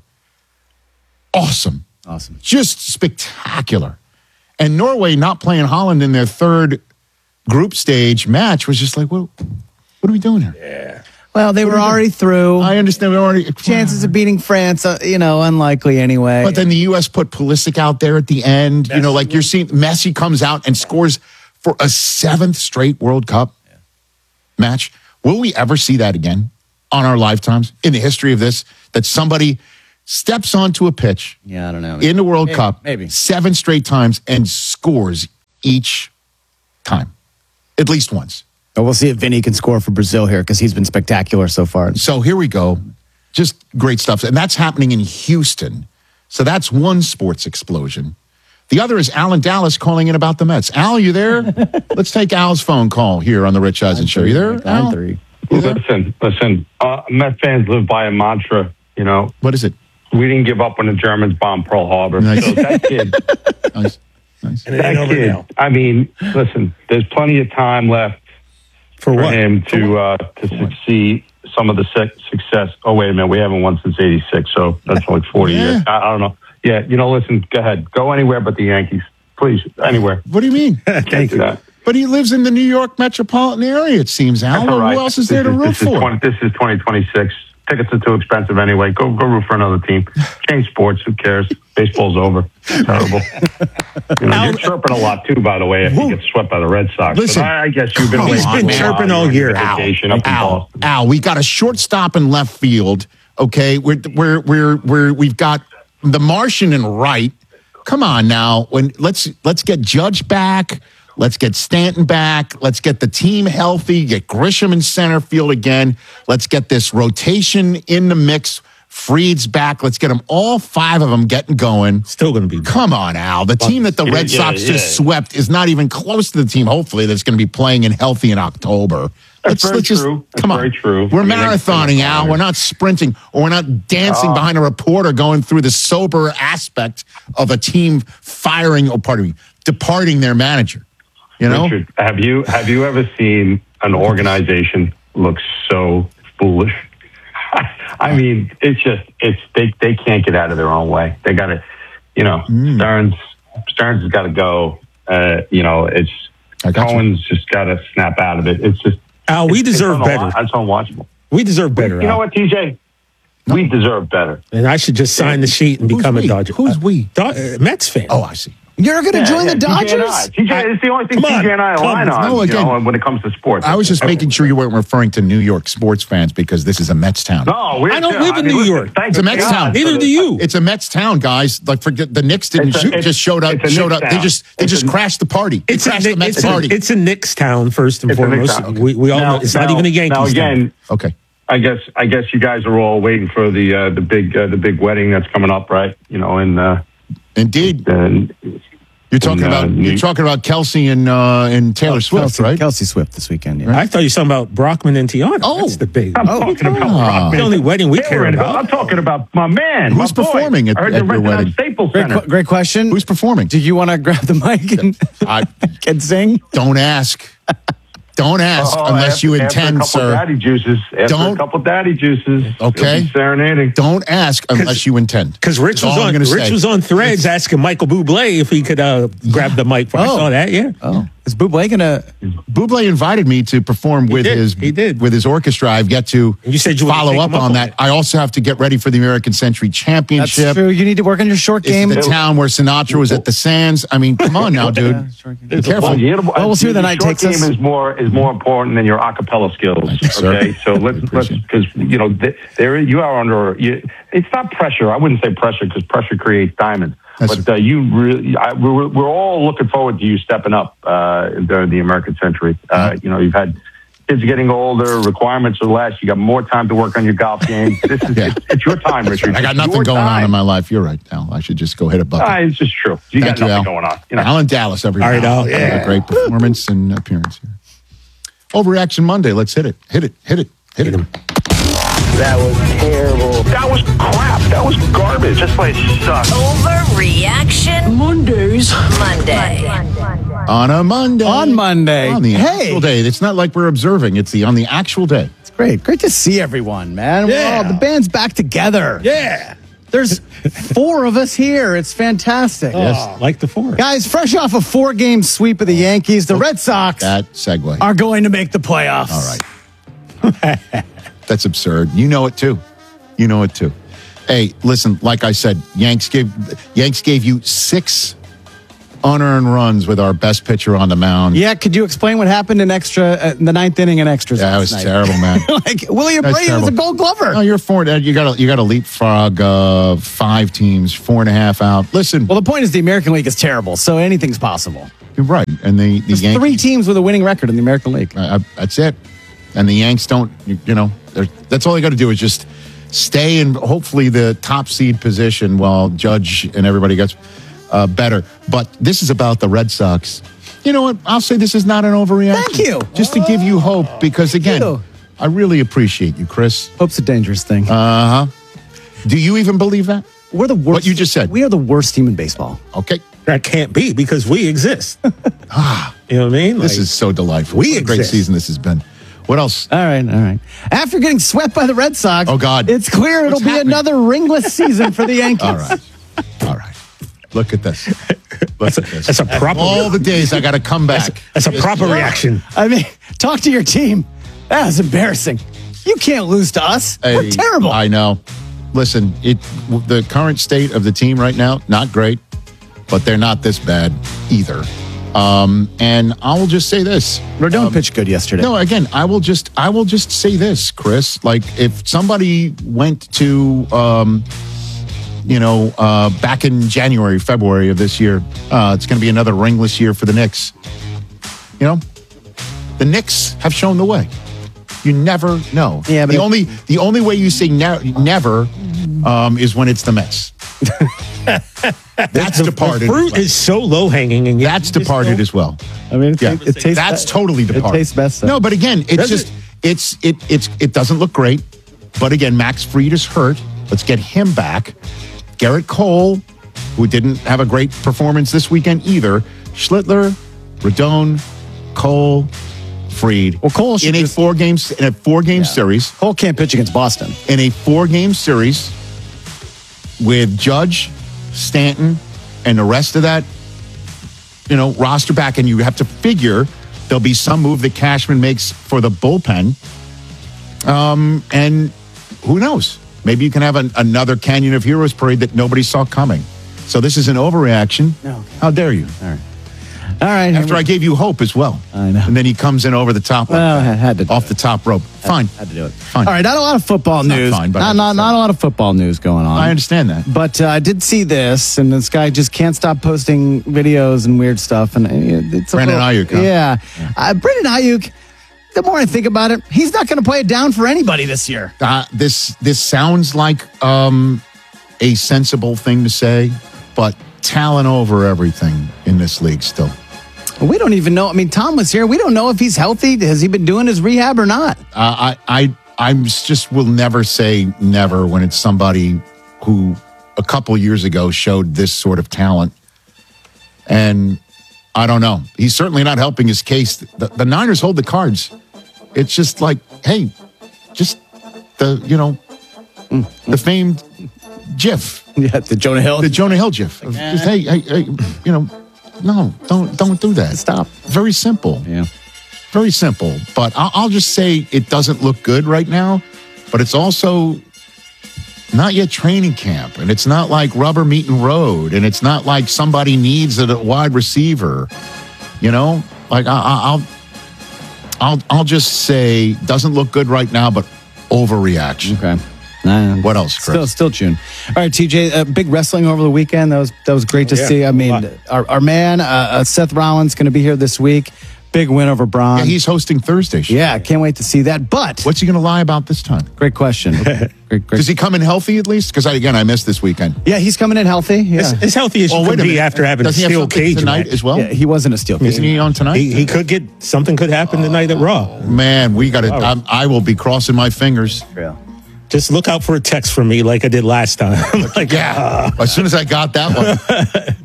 Awesome. Awesome. Just spectacular. And Norway not playing Holland in their third group stage match was just like, what, what are we doing here? Yeah. Well, they were already through. I understand. We already chances of beating France, uh, you know, unlikely anyway. But then the U S put Pulisic out there at the end. You know, like you're seeing Messi comes out and scores for a seventh straight World Cup yeah. match. Will we ever see that again on our lifetimes in the history of this? That somebody steps onto a pitch yeah, I don't know. in the World maybe, Cup maybe. seven straight times and scores each time, at least once. But we'll see if Vinny can score for Brazil here because he's been spectacular so far. So here we go. Just great stuff. And that's happening in Houston. So that's one sports explosion. The other is Alan Dallas calling in about the Mets. Al, you there? Let's take Al's phone call here on the Rich Eisen Show. You there, Al? Three. You there? Listen, listen. Uh, Met fans live by a mantra, you know. What is it? We didn't give up when the Germans bombed Pearl Harbor. Nice. So that kid, nice. Nice. that kid, I mean, listen, there's plenty of time left for, for what? him to uh, to succeed some of the su- success. Oh, wait a minute. We haven't won since eighty-six, so that's like forty yeah. years. I, I don't know. Yeah, you know, listen, go ahead. Go anywhere but the Yankees. Please, anywhere. What do you mean? Can't do that. But he lives in the New York metropolitan area, it seems, Al. That's all right. Who else is there this to root is, this for? Is twenty, this is twenty twenty-six. Tickets are too expensive anyway. Go go root for another team. Change sports. Who cares? Baseball's over. Terrible. You know, you're chirping a lot, too, by the way, if you get swept by the Red Sox. Listen, but I, I guess you've been away. he's been chirping all year. Al, vacation up in Al, Boston. Al, we got a shortstop in left field, okay? We're, we're, we're, we're, we've got the Martian in right. Come on now. When let's let's get Judge back. Let's get Stanton back. Let's get the team healthy. Get Grisham in center field again. Let's get this rotation in the mix. Freed's back. Let's get them all five of them getting going. Still going to be. Come on, Al. The team that the Red yeah, Sox yeah. just swept is not even close to the team. Hopefully, that's going to be playing in healthy in October. That's very let's just, true. That's come on. very true. We're I mean, marathoning, that's- Al. We're not sprinting, or we're not dancing Oh. behind a reporter going through the sober aspect of a team firing, or pardon me, departing their manager. You know, Richard, have you have you ever seen an organization look so foolish? I mean, it's just it's they they can't get out of their own way. They got to, you know, Mm. Stearns Stearns has got to go. Uh, you know, it's Cohen's just got to snap out of it. It's just Al, we it's, deserve it's better. unwa- It's unwatchable. We deserve better. You know Al. what, T J? We deserve better. And I should just sign the sheet and Who's become we? a Dodger. Who's we? Do- uh, Mets fan. Oh, I see. You're going to Yeah, join yeah, the T J and I. Dodgers? T J, it's the only thing Come T J on, and I come align on. on. No, you again, know, when it comes to sports. I was just making sure you weren't referring to New York sports fans because this is a Mets town. No, we're I don't yeah, live in I mean, New listen, York. thank It's a Mets God town. for Neither the- do you. It's a Mets town, guys. Like, forget the Knicks didn't It's a- shoot, it's- just showed up. it's a Showed Knicks up. They town. just they It's just a- crashed the party. They It's a, crashed the Mets it's, a, party. it's a Knicks town, first and It's a Knicks foremost. town. We, we all Now- know it's not now- even a Yankees Now town. again, okay. I guess I guess you guys are all waiting for the uh, the big uh, the big wedding that's coming up, right? You know, in uh, Indeed. in, You're talking in, uh, about New- you're talking about Kelsey and uh, and Taylor Swift, Kelsey, right? Kelsey Swift this weekend, yeah. I thought you were talking about Brockman and Tiana. Oh. That's the big. I'm Oh, talking about ah. Brockman. the only wedding we They care were in- about. I'm talking about my man. Who's my boy. performing at- I heard at they're your renting out wedding? Staples Great, Center. qu- great question. Who's performing? Do you want to grab the mic and, I and sing? don't ask. Don't ask Oh, unless after, you after intend, a couple sir. daddy juices. After Don't- a couple daddy juices. Okay. you'll be serenading. Don't ask unless you intend. Because Rich That's was all I'm on gonna Rich say. was on Threads asking Michael Bublé if he could uh, grab the mic. I Oh. saw that. Yeah. Oh, is Bublé going to... Bublé invited me to perform with did. his He did. with his orchestra. I've got to And you said you were gonna follow take up him up on on that. it. I also have to get ready for the American Century That's Championship. true. You need to work on your short This game. is the town where Sinatra was at the Sands. I mean, come on now, dude. Be careful. Well, you- Well, we'll see where the your night short takes game us. is more is more important than your a cappella skills. Thank you, sir. Okay, so let's let's Appreciate because you know th- there you are under. You, it's not pressure. I wouldn't say pressure because pressure creates diamonds. That's but uh, you really, I, we're we're all looking forward to you stepping up uh, during the American Century. Uh, you know, you've had kids getting older, requirements are less. You got more time to work on your golf game. This is Yeah. it's, it's your time, Richard. I got It's nothing your going on time. in my life. You're right, Al. I should just go hit a bucket. Ah, it's just true. You Thank got you, nothing Al. going on. You know. Alan Dallas, everybody. All right, Al, What yeah. a great performance and appearance here. Overreaction Monday. Let's hit it. Hit it. Hit it. Hit it. That was terrible. That was crap. That was garbage. This place sucks. Overreaction Mondays. Monday. On a Monday. On Monday. On the Hey. actual day. It's not like we're observing. It's the on the actual day. It's great. Great to see everyone, man. Yeah. Wow, the band's back together. Yeah. There's four of us here. It's fantastic. Oh, like the four. Guys, fresh off a four-game sweep of the Yankees, the Red Sox That segue. are going to make the playoffs. All right. That's absurd. You know it too. You know it too. Hey, listen, like I said, Yanks gave Yanks gave you six unearned runs with our best pitcher on the mound. Yeah, could you explain what happened in extra uh, in the ninth inning and extras? Yeah, that last was night? terrible, man. Like William That's Brady was a terrible. Gold Glover. No, you're four. You got to you got to leapfrog uh, five teams, four and a half out. Listen, Well, the point is the American League is terrible, so anything's possible. you're right, and the the There's Yankees. three teams with a winning record in the American League. Uh, that's it. And the Yanks don't, you, you know, they're- that's all they got to do is just stay in hopefully the top seed position while Judge and everybody gets uh, better. But this is about the Red Sox. You know what? I'll say this is not an overreaction. Thank you. Just to give you hope, because again, you. I really appreciate you, Chris. Hope's a dangerous thing. Uh huh. Do you even believe that? We're the worst. What you just said. We are the worst team in baseball. Okay. That can't be because we exist. Ah, You know what I mean? this Like, is so delightful. we What a great exist. season this has been. What else? All right, all right. After getting swept by the Red Sox, Oh, God. it's clear it'll What's be happening? another ringless season for the Yankees. All right. All right. Look at this. Look at this. that's a proper- All the days I got to come back. That's a proper reaction. I mean, talk to your team. That was embarrassing. You can't lose to us. We're Hey, terrible. I know. Listen, it the current state of the team right now, not great, but they're not this bad either. Um, and I will just say this. Rodon pitched good yesterday. No, again, I will just I will just say this, Chris. Like if somebody went to um, you know, uh, back in January, February of this year, uh, it's gonna be another ringless year for the Knicks. You know? The Knicks have shown the way. You never know. Yeah, but the it- only the only way you say ne- never um, is when it's the Mets. That's the, departed. The as fruit well. is so low hanging, and yet That's you just departed don't- as well. I mean, it, Yeah, it, tastes that's be- totally departed. It tastes best. though. No, but again, it's Does just it? it's it it's it doesn't look great. But again, Max Fried is hurt. Let's get him back. Garrett Cole, who didn't have a great performance this weekend either. Schlittler, Rodon, Cole, Fried. Well, Cole should in a just- four games in a four game series. Cole can't pitch against Boston. In a four game series with Judge, Stanton, and the rest of that, you know, roster back, and you have to figure there'll be some move that Cashman makes for the bullpen. Um, and who knows? Maybe you can have an, another Canyon of Heroes parade that nobody saw coming. So this is an overreaction. No. How dare you? All right. All right. After I gave you hope as well. I know. And then he comes in over the top, like Well, I that, had to do off it. the top rope. Fine. Had to do it. Fine. All right. Not a lot of football not news. fine, but I not, not, just not a lot of football news going on. I understand that. But uh, I did see this, and this guy just can't stop posting videos and weird stuff. And uh, it's a Brandon little- Ayuk, huh? Yeah. Uh, Brandon Ayuk, the more I think about it, he's not going to play it down for anybody this year. Uh, this this sounds like um, a sensible thing to say, but talent over everything in this league still. We don't even know. I mean, Tom was here. We don't know if he's healthy. Has he been doing his rehab or not? Uh, I I I'm just will never say never when it's somebody who a couple years ago showed this sort of talent, and I don't know. He's certainly not helping his case. The, the Niners hold the cards. It's just like, hey, just the you know the famed GIF. Yeah, the Jonah Hill. The Jonah Hill GIF. Just, hey, hey, hey, you know, no, don't don't do that. Stop. Very simple. Yeah. Very simple. But I'll, I'll just say it doesn't look good right now. But it's also not yet training camp, and it's not like rubber meeting road, and it's not like somebody needs a wide receiver. You know, like I, I, I'll, I'll, I'll just say doesn't look good right now, but overreaction. Okay. Nah, What else, Chris? Still, still June. All right, T J. Uh, big wrestling over the weekend. That was that was great to Yeah, see. I a mean, lot. our, our man uh, uh, Seth Rollins going to be here this week. Big win over Braun. Yeah, he's hosting Thursday. show. Yeah, can't wait to see that. But What's he going to lie about this time? great question. great, great. Does he come in healthy at least? Because again, I missed this weekend. Yeah, he's coming in healthy. Yeah, As, as healthy as Oh, you wait can a be minute. after having Does a he have steel something cage tonight match. as well? yeah, he wasn't a steel cage. Isn't he on tonight? He, he could get something could happen tonight at Raw. Man, we got to. Oh. I will be crossing my fingers. Yeah. Just look out for a text from me like I did last time. Like, Yeah. uh, As soon as I got that one.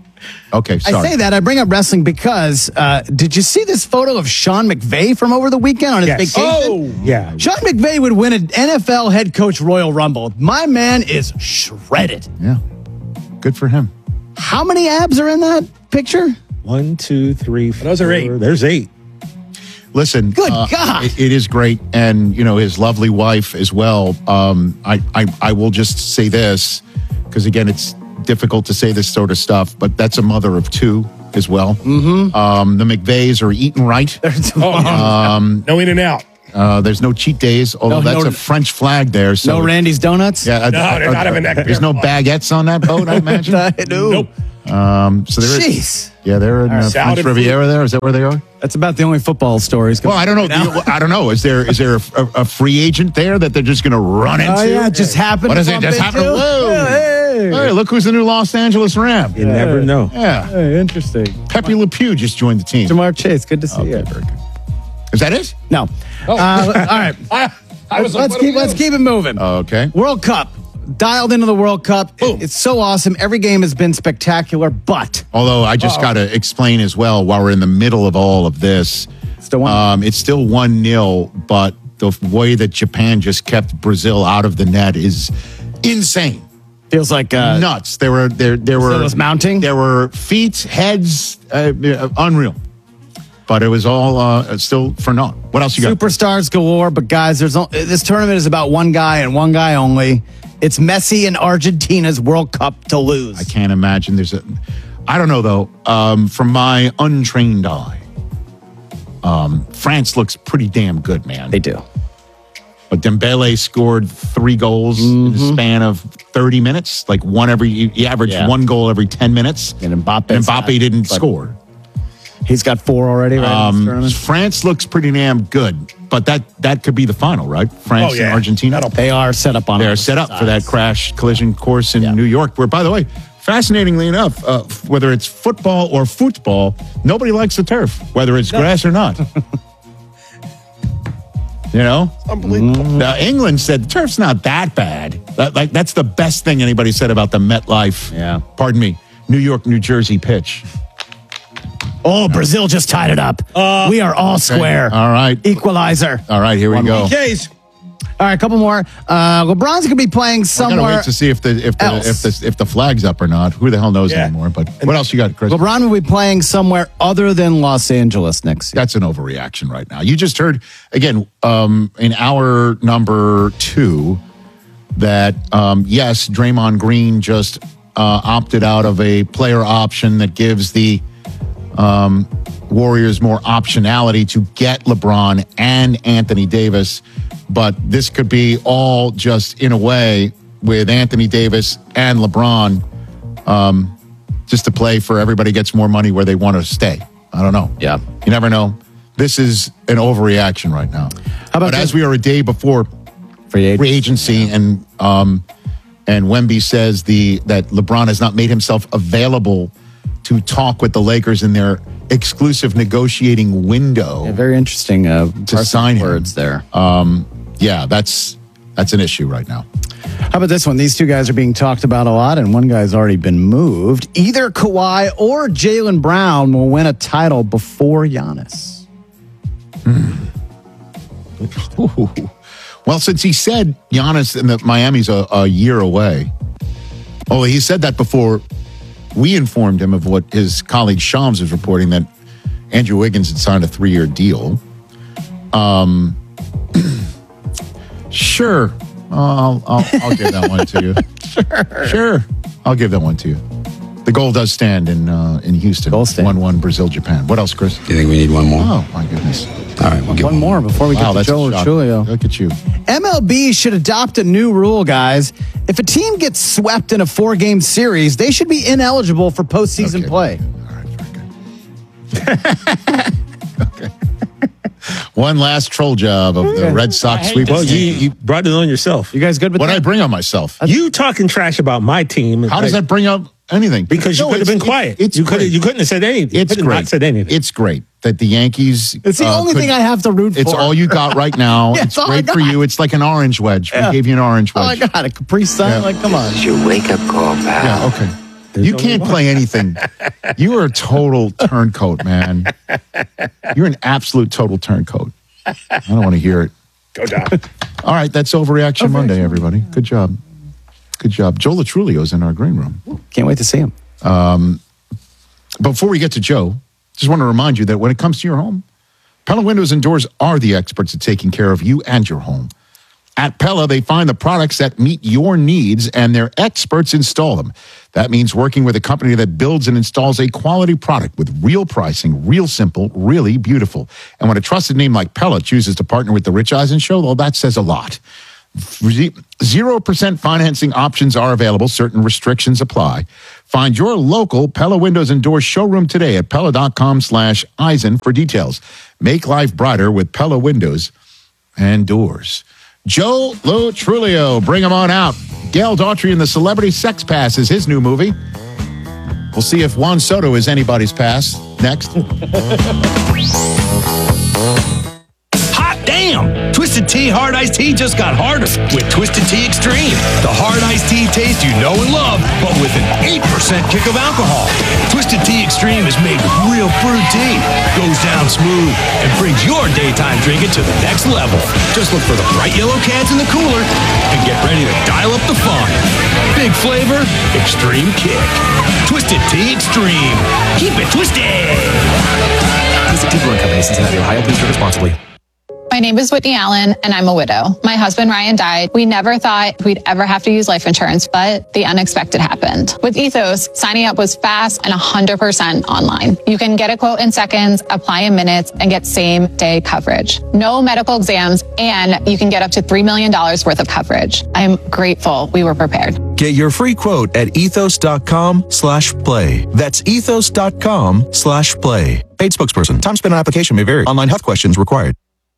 Okay, sorry. I say that, I bring up wrestling because uh, did you see this photo of Sean McVay from over the weekend on his Yes. vacation? Oh, yeah. Sean McVay would win an N F L head coach Royal Rumble. My man is shredded. Yeah. Good for him. How many abs are in that picture? One, two, three, four. Those are eight. There's eight. Listen, Good uh, God. It, it is great, and you know his lovely wife as well. Um, I, I I will just say this because again, it's difficult to say this sort of stuff, but that's a mother of two as well. Mm-hmm. Um, the McVays are eating right. Oh, yeah. um, no in and out. Uh, there's no cheat days, although No, that's no- a French flag there. So No Randy's Donuts? Yeah, uh, No, they're uh, not even that There's no baguettes on that boat, I imagine. no. Nope. Um, so there is. Jeez. Yeah, they're in All uh, right. French Salad Riviera. There is that where they are? That's about the only football stories. Well, I don't know. I don't know. Is there is there a, a, a free agent there that they're just going to run into? Oh, yeah, it just happened. What to is it? bump Just into? happened? Whoa! Yeah, hey. Hey, look who's the new Los Angeles Ram. You never know. Yeah, Hey, interesting. Pepe Le Pew just joined the team. Jamar Chase, good to see Okay, you. very good. Is that it? No. Uh, all right. I, I was like, let's what are keep we let's doing? keep it moving. Okay. World Cup. Dialed into the World Cup. It- It's so awesome. Every game has been spectacular, but Although I just got to explain as well, while we're in the middle of all of this, still one. um, it's still one nil, but the way that Japan just kept Brazil out of the net is insane. feels like uh, Nuts. There were there there Brazil were was mounting? There were feet, heads, uh, uh, unreal. But it was all uh, still for naught. What else you got? superstars galore. But guys, there's no, this tournament is about one guy and one guy only. It's Messi and Argentina's World Cup to lose. I can't imagine there's a. I don't know though. Um, from my untrained eye, um, France looks pretty damn good, man. They do. But Dembele scored three goals in the span of thirty minutes, like one every. He averaged Yeah. one goal every ten minutes, And Mbappe. and Mbappe didn't score. He's got four already, right? in this Um, tournament? France looks pretty damn good, but that that could be the final, right? France Oh, yeah. and Argentina. They are set up on. They are opposite set up for that sides. crash collision course in New York, where, by the way, fascinatingly enough, uh, whether it's football or football, nobody likes the turf, whether it's grass or not. You know, Unbelievable. now, England said the turf's not that bad. That, like that's the best thing anybody said about the MetLife. Yeah. Pardon me, New York, New Jersey pitch. Oh, Brazil just tied it up. we are all square. All right, Equalizer. all right. Here we One go. more. Jays. All right, a couple more. Uh, LeBron's going to be playing I somewhere. gotta wait to see if the if the else. if the if the flag's up or not. Who the hell knows Yeah. anymore? But what else you got, Chris? LeBron will be playing somewhere other than Los Angeles next year. That's an overreaction right now. You just heard again um, in hour number two that um, yes, Draymond Green just uh, opted out of a player option that gives the um, Warriors more optionality to get LeBron and Anthony Davis. But this could be all just in a way with Anthony Davis and LeBron um, just to play for everybody gets more money where they want to stay. I don't know. Yeah. You never know. This is an overreaction right now. How about but this? as we are a day before Free agent. free agency and um, and Wemby says the that LeBron has not made himself available to talk with the Lakers in their exclusive negotiating window Yeah, very interesting uh, to sign him. words there. Um, yeah, that's that's an issue right now. How about this one? These two guys are being talked about a lot, and one guy's already been moved. Either Kawhi or Jaylen Brown will win a title before Giannis. Ooh. Well, since he said Giannis and that Miami's a, a year away. Oh, he said that before we informed him of what his colleague Shams was reporting, that Andrew Wiggins had signed a three-year deal. Um, sure, I'll, I'll I'll give that one to you. Sure, sure, I'll give that one to you. The goal does stand in uh, in Houston. Goal stand. one one Brazil Japan. What else, Chris? Do you think we need one more? Oh my goodness! All right, we'll get One more before we Wow, get to that's Joe a shock. Julio. Look at you. M L B should adopt a new rule, guys. If a team gets swept in a four-game series, they should be ineligible for postseason Okay. play. All right, very good. Okay. One last troll job of the Red Sox sweep. Well, you, you brought it on yourself. You guys good with What that? I bring on myself? You talking trash about my team. How does that bring up anything? Because you No, could have been it's- quiet. It's you could great. you couldn't have said anything. You It's could have great. not said anything. It's great that the Yankees. It's the uh, only could- thing I have to root It's for. all you got right now. Yeah, it's it's all I great for got. you. It's like an orange wedge. Yeah. We gave you an orange Oh, I wedge. got a Capri Sun. Yeah. Like, come on. your wake up call, pal. Yeah. Okay. You can't play anything. You are a total turncoat, man. You're an absolute total turncoat. I don't want to hear it. Go down. All right, that's Overreaction Monday, everybody. Good job. Good job. Joe Latrulio's in our green room. Can't wait to see him. Um, before we get to Joe, just want to remind you that when it comes to your home, Pella Windows and Doors are the experts at taking care of you and your home. At Pella, they find the products that meet your needs, and their experts install them. That means working with a company that builds and installs a quality product with real pricing, real simple, really beautiful. And when a trusted name like Pella chooses to partner with the Rich Eisen Show, well, that says a lot. Zero percent financing options are available. Certain restrictions apply. Find your local Pella Windows and Doors showroom today at Pella.com slash Eisen for details. Make life brighter with Pella Windows and Doors. Joe Lo Trulio, bring him on out. Gail Daughtry and the Celebrity Sex Pass is his new movie. We'll see if Juan Soto is anybody's pass. Next. Hot damn! Twisted Tea Hard Iced Tea just got harder with Twisted Tea Extreme. The hard iced tea taste you know and love, but with an eight percent kick of alcohol. Twisted Tea Extreme is made with real brewed tea, goes down smooth, and brings your daytime drinking to the next level. Just look for the bright yellow cans in the cooler and get ready to dial up the fun. Big flavor, extreme kick. Twisted Tea Extreme. Keep it twisted! Twisted Tea Brewing Company, Cincinnati, Ohio. Please drink responsibly. My name is Whitney Allen, and I'm a widow. My husband, Ryan, died. We never thought we'd ever have to use life insurance, but the unexpected happened. With Ethos, signing up was fast and one hundred percent online. You can get a quote in seconds, apply in minutes, and get same-day coverage. No medical exams, and you can get up to three million dollars worth of coverage. I am grateful we were prepared. Get your free quote at ethos.com slash play. That's ethos.com slash play. Paid spokesperson. Time spent on application may vary. Online health questions required.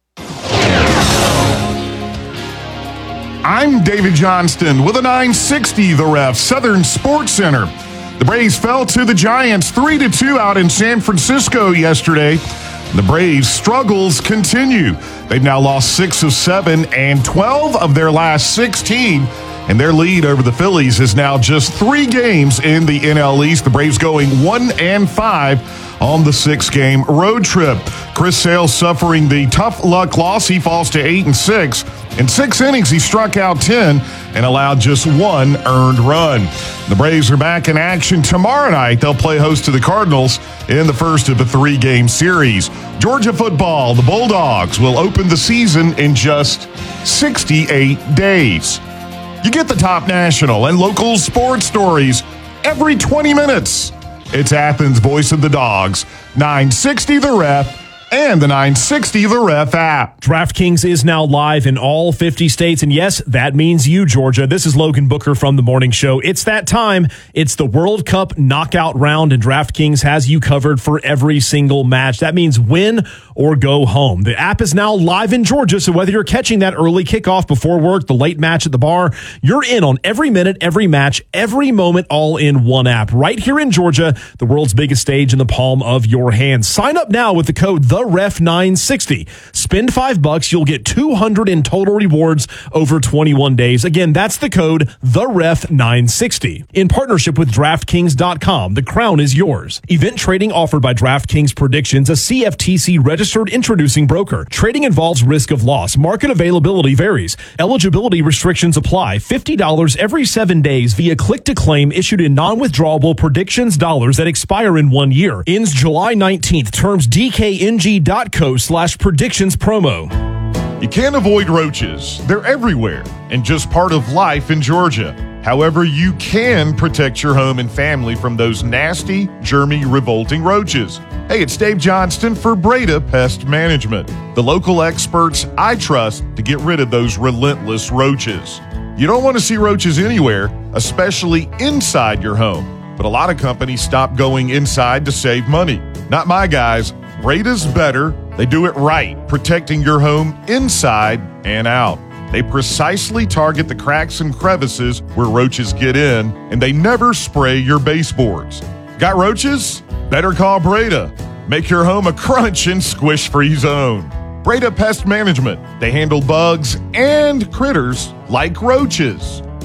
I'm David Johnston with a nine sixty The Ref Southern Sports Center. The Braves fell to the Giants three to two out in San Francisco yesterday. The Braves' struggles continue. They've now lost six of seven and twelve of their last sixteen. And their lead over the Phillies is now just three games in the N L East. The Braves going one and five on the six-game road trip. Chris Sale suffering the tough luck loss. He falls to eight and six. In six innings, he struck out ten and allowed just one earned run. The Braves are back in action tomorrow night. They'll play host to the Cardinals in the first of a three-game series. Georgia football, the Bulldogs will open the season in just sixty-eight days. You get the top national and local sports stories every twenty minutes. It's Athens' Voice of the Dogs, nine sixty The Ref, and the nine sixty The Ref app. DraftKings is now live in all fifty states, and yes, that means you, Georgia. This is Logan Booker from The Morning Show. It's that time. It's the World Cup knockout round, and DraftKings has you covered for every single match. That means win or go home. The app is now live in Georgia, so whether you're catching that early kickoff before work, the late match at the bar, you're in on every minute, every match, every moment, all in one app. Right here in Georgia, the world's biggest stage in the palm of your hand. Sign up now with the code the ref nine sixty. Spend five bucks, you'll get two hundred in total rewards over twenty-one days. Again, that's the code the ref nine sixty. In partnership with DraftKings dot com, the crown is yours. Event trading offered by DraftKings Predictions, a C F T C registered introducing broker. Trading involves risk of loss. Market availability varies. Eligibility restrictions apply. fifty dollars every seven days via click to claim issued in non-withdrawable predictions dollars that expire in one year. Ends July nineteenth. Terms D K N G dot co slash predictions promo. You can't avoid roaches. They're everywhere and just part of life in Georgia. However, you can protect your home and family from those nasty, germy, revolting roaches. Hey, it's Dave Johnston for Breda Pest Management, the local experts I trust to get rid of those relentless roaches. You don't want to see roaches anywhere, especially inside your home. But a lot of companies stop going inside to save money. Not my guys. Breda's better. They do it right, protecting your home inside and out. They precisely target the cracks and crevices where roaches get in, and they never spray your baseboards. Got roaches? Better call Breda. Make your home a crunch and squish-free zone. Breda Pest Management. They handle bugs and critters like roaches.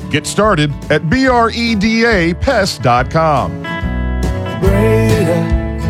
Get started at B R E D A pest dot com. Breda,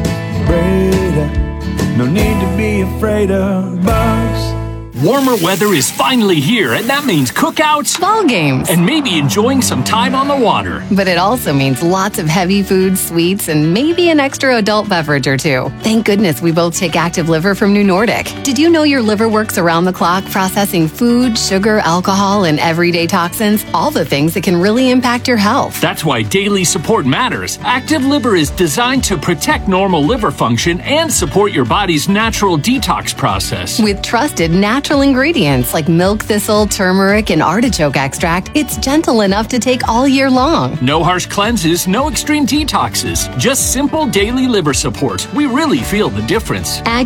Breda, no need to be afraid of bugs. Warmer weather is finally here, and that means cookouts, ball games, and maybe enjoying some time on the water. But it also means lots of heavy foods, sweets, and maybe an extra adult beverage or two. Thank goodness we both take Active Liver from New Nordic. Did you know your liver works around the clock processing food, sugar, alcohol, and everyday toxins? All the things that can really impact your health. That's why daily support matters. Active Liver is designed to protect normal liver function and support your body's natural detox process. With trusted natural ingredients like milk thistle, turmeric, and artichoke extract, it's gentle enough to take all year long. No harsh cleanses, no extreme detoxes, just simple daily liver support. We really feel the difference.